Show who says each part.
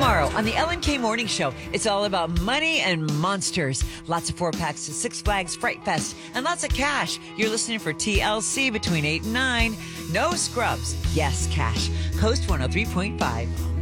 Speaker 1: Tomorrow on the Ellen K Morning Show, it's all about money and monsters. Lots of 4-packs to Six Flags Fright Fest and lots of cash. You're listening for TLC between 8 and 9. No scrubs. Yes, cash. Coast 103.5.